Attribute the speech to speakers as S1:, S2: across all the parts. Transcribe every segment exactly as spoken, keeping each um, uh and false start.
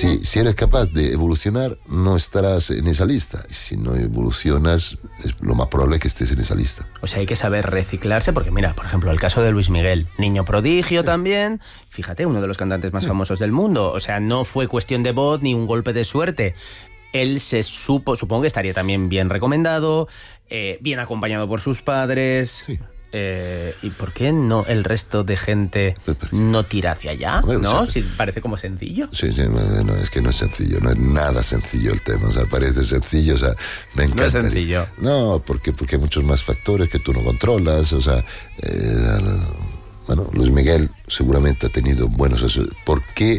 S1: si, si eres capaz de evolucionar, no estarás en esa lista. Si no evolucionas, es lo más probable que estés en esa lista.
S2: O sea, hay que saber reciclarse, porque mira, por ejemplo, el caso de Luis Miguel, niño prodigio sí. también, fíjate, uno de los cantantes más sí. famosos del mundo. O sea, no fue cuestión de voz ni un golpe de suerte. Él se supo, supongo que estaría también bien recomendado, eh, bien acompañado por sus padres... Sí. Eh, ¿Y por qué no el resto de gente no tira hacia allá? Bueno, ¿no? O sea, si parece como sencillo.
S1: Sí, sí, no, es que no es sencillo, no es nada sencillo el tema. O sea, parece sencillo, o sea, me encanta.
S2: No es sencillo.
S1: No, porque, porque hay muchos más factores que tú no controlas, o sea... Eh, bueno, Luis Miguel seguramente ha tenido buenos... ¿Por qué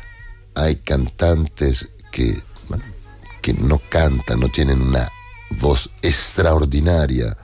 S1: hay cantantes que, bueno, que no cantan, no tienen una voz extraordinaria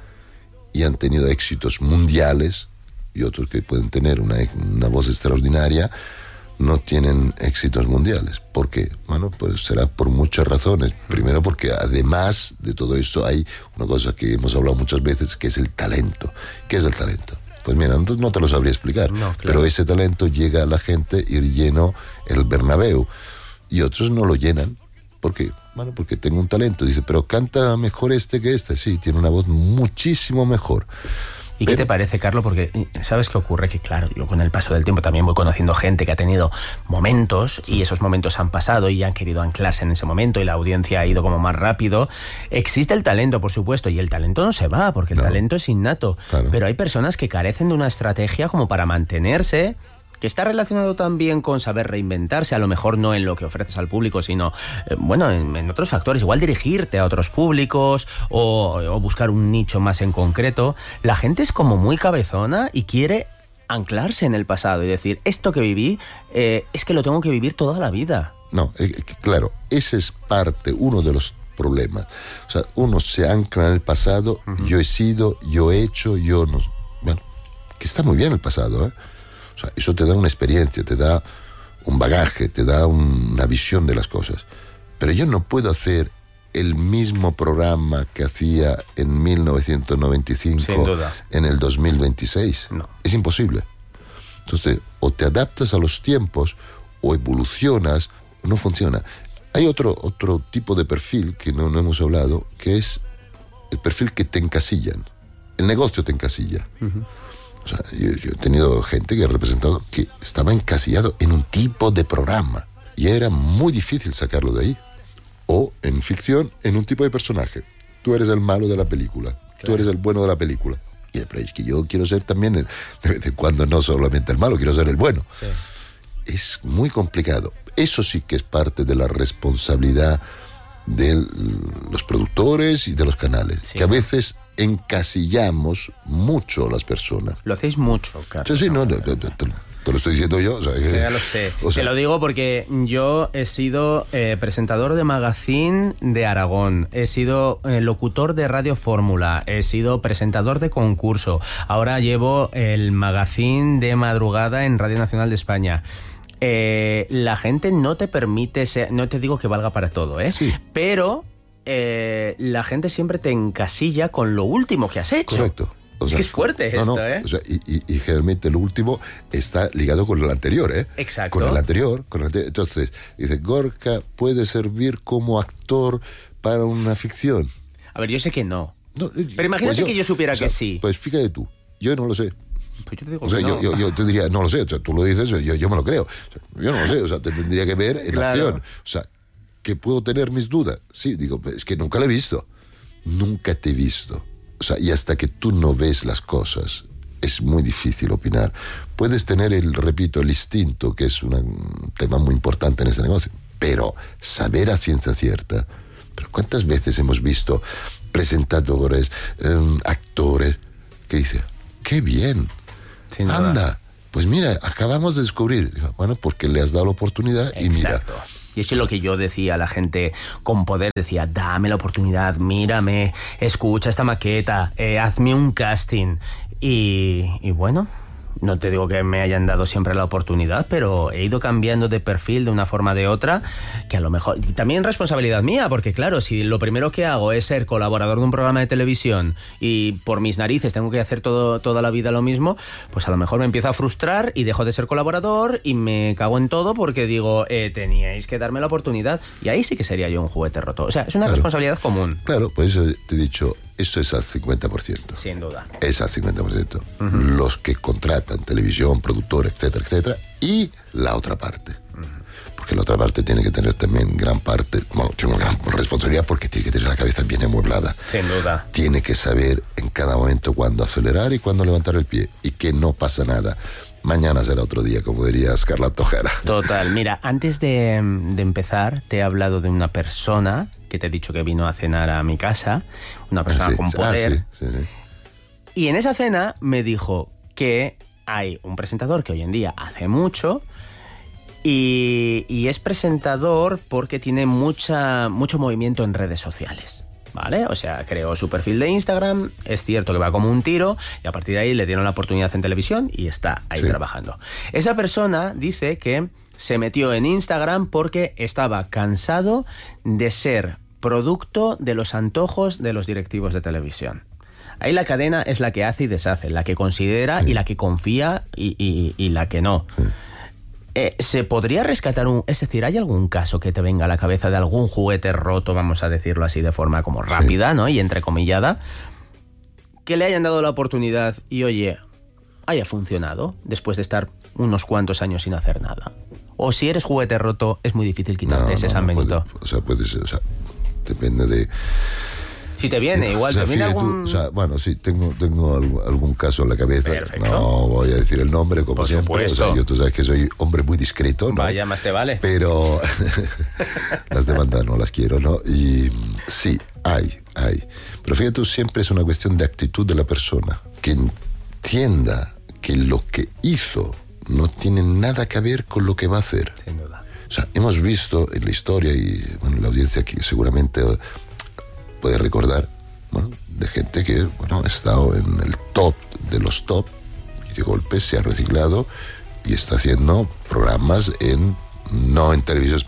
S1: y han tenido éxitos mundiales, y otros que pueden tener una, una voz extraordinaria no tienen éxitos mundiales? ¿Por qué? Bueno, pues será por muchas razones. Primero porque además de todo esto hay una cosa que hemos hablado muchas veces, que es el talento. ¿Qué es el talento? Pues mira, no, no te lo sabría explicar, no, claro. Pero ese talento llega a la gente y lleno el Bernabéu, y otros no lo llenan. ¿Por qué? Bueno, porque tengo un talento. Dice, pero canta mejor este que este. Sí, tiene una voz muchísimo mejor.
S2: ¿Y pero... qué te parece, Carlos? Porque, ¿sabes qué ocurre? Que claro, yo con el paso del tiempo también voy conociendo gente que ha tenido momentos, y esos momentos han pasado y han querido anclarse en ese momento, y la audiencia ha ido como más rápido. Existe el talento, por supuesto, y el talento no se va, porque el no. talento es innato. Claro. Pero hay personas que carecen de una estrategia como para mantenerse, que está relacionado también con saber reinventarse, a lo mejor no en lo que ofreces al público, sino, eh, bueno, en, en otros factores, igual dirigirte a otros públicos o, o buscar un nicho más en concreto. La gente es como muy cabezona y quiere anclarse en el pasado y decir, esto que viví, eh, es que lo tengo que vivir toda la vida.
S1: No, eh, claro, ese es parte, uno de los problemas. O sea, uno se ancla en el pasado, uh-huh. yo he sido, yo he hecho, yo no... Bueno, que está muy bien el pasado, ¿eh? O sea, eso te da una experiencia, te da un bagaje, te da un, una visión de las cosas. Pero yo no puedo hacer el mismo programa que hacía en mil novecientos noventa y cinco
S2: Sin duda.
S1: En el dos mil veintiséis.
S2: No.
S1: Es imposible. Entonces, o te adaptas a los tiempos o evolucionas, no funciona. Hay otro, otro tipo de perfil que no, no hemos hablado, que es el perfil que te encasillan. El negocio te encasilla. Uh-huh. O sea, yo, yo he tenido gente que ha representado que estaba encasillado en un tipo de programa y era muy difícil sacarlo de ahí. O en ficción, en un tipo de personaje. Tú eres el malo de la película, claro. Tú eres el bueno de la película. Y es que yo quiero ser también, el, de vez en cuando, no solamente el malo, quiero ser el bueno.
S2: Sí.
S1: Es muy complicado. Eso sí que es parte de la responsabilidad de los productores y de los canales, sí. Que a veces encasillamos mucho a las personas.
S2: Lo hacéis mucho, Carlos.
S1: Sí, sí, no, no, no, no, no te lo estoy diciendo yo. O sea, que,
S2: ya lo sé.
S1: O sea,
S2: te lo digo porque yo he sido eh, presentador de Magazine de Aragón, he sido eh, locutor de Radio Fórmula, he sido presentador de concurso, ahora llevo el Magazine de madrugada en Radio Nacional de España. Eh, la gente no te permite ser, no te digo que valga para todo, ¿eh?
S1: Sí.
S2: Pero eh, la gente siempre te encasilla con lo último que has hecho.
S1: Correcto. O
S2: es
S1: sea,
S2: que es fuerte
S1: no,
S2: esto,
S1: no,
S2: ¿eh?
S1: O sea, y, y, y generalmente lo último está ligado con el anterior, ¿eh?
S2: Exacto.
S1: Con el anterior, con el anterior. Entonces, dice, Gorka puede servir como actor para una ficción.
S2: A ver, yo sé que no.
S1: no
S2: Pero imagínate pues yo, que yo supiera o sea, que sí.
S1: Pues fíjate tú, yo no lo sé.
S2: Pues yo te digo
S1: o sea,
S2: que
S1: yo,
S2: no.
S1: yo, yo te diría, no lo sé, o sea, tú lo dices, yo, yo me lo creo. O sea, yo no lo sé, o sea, te tendría que ver en
S2: claro.
S1: acción. O sea, que puedo tener mis dudas. Sí, digo, es que nunca lo he visto. Nunca te he visto. O sea, y hasta que tú no ves las cosas, es muy difícil opinar. Puedes tener, el, repito, el instinto, que es una, un tema muy importante en este negocio, pero saber a ciencia cierta. Pero ¿cuántas veces hemos visto presentadores, eh, actores, que dicen, qué bien,
S2: Sin
S1: anda,
S2: duda.
S1: Pues mira, acabamos de descubrir. Bueno, porque le has dado la oportunidad.
S2: Exacto.
S1: Y mira.
S2: Y eso es lo que yo decía a la gente con poder, decía, dame la oportunidad, mírame, escucha esta maqueta, eh, hazme un casting. Y, y bueno, No te digo que me hayan dado siempre la oportunidad, pero he ido cambiando de perfil de una forma o de otra, que a lo mejor... Y también responsabilidad mía, porque claro, si lo primero que hago es ser colaborador de un programa de televisión y por mis narices tengo que hacer todo, toda la vida lo mismo, pues a lo mejor me empiezo a frustrar y dejo de ser colaborador y me cago en todo porque digo, eh, teníais que darme la oportunidad. Y ahí sí que sería yo un juguete roto. O sea, es una
S1: claro.
S2: responsabilidad común.
S1: Claro, por eso te he dicho... Eso es al cincuenta por ciento.
S2: Sin duda.
S1: Es al cincuenta por ciento. Uh-huh. Los que contratan televisión, productor, etcétera, etcétera. Y la otra parte. Uh-huh. Porque la otra parte tiene que tener también gran parte, bueno, tiene una gran responsabilidad porque tiene que tener la cabeza bien amueblada.
S2: Sin duda.
S1: Tiene que saber en cada momento cuándo acelerar y cuándo levantar el pie. Y que no pasa nada. Mañana será otro día, como diría Scarlett Tojera.
S2: Total. Mira, antes de, de empezar, te he hablado de una persona que te he dicho que vino a cenar a mi casa, una persona
S1: sí,
S2: con poder.
S1: Ah, sí, sí, sí.
S2: Y en esa cena me dijo que hay un presentador que hoy en día hace mucho y, y es presentador porque tiene mucha, mucho movimiento en redes sociales. ¿Vale? O sea, creó su perfil de Instagram, es cierto que va como un tiro y a partir de ahí le dieron la oportunidad en televisión y está ahí sí. trabajando. Esa persona dice que se metió en Instagram porque estaba cansado de ser producto de los antojos de los directivos de televisión. Ahí la cadena es la que hace y deshace, la que considera sí. y la que confía y, y, y la que no. Sí. Eh, ¿Se podría rescatar un... Es decir, ¿hay algún caso que te venga a la cabeza de algún juguete roto, vamos a decirlo así de forma como rápida, sí. ¿no? Y entrecomillada, que le hayan dado la oportunidad y, oye, haya funcionado después de estar unos cuantos años sin hacer nada? O si eres juguete roto, es muy difícil quitarte no, ese
S1: no,
S2: San
S1: no
S2: Benito.
S1: Puede, o sea, puede ser, o sea, depende de...
S2: Si te viene,
S1: no,
S2: igual,
S1: o sea,
S2: te viene
S1: fíjate
S2: algún...
S1: Tú, o sea, bueno, sí, tengo, tengo algún, algún caso en la cabeza.
S2: Perfecto.
S1: No voy a decir el nombre, como
S2: Por
S1: siempre.
S2: Supuesto.
S1: O sea, yo tú sabes que soy hombre muy discreto, ¿no?
S2: Vaya, más te vale.
S1: Pero las demandas no las quiero, ¿no? Y sí, hay, hay. Pero fíjate tú, siempre es una cuestión de actitud de la persona. Que entienda que lo que hizo no tiene nada que ver con lo que va a hacer.
S2: Sin duda.
S1: O sea, hemos visto en la historia, y bueno, la audiencia aquí seguramente puede recordar, bueno, de gente que, bueno, ha estado en el top de los top y de golpe se ha reciclado y está haciendo programas en, no en televisión